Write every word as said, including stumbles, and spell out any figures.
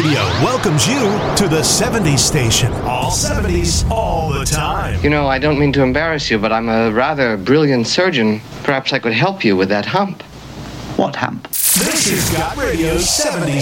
Radio welcomes you to the seventies station. All seventies, all the time. You know, I don't mean to embarrass you, but I'm a rather brilliant surgeon. Perhaps I could help you with that hump. What hump? This is Got Radio's seventies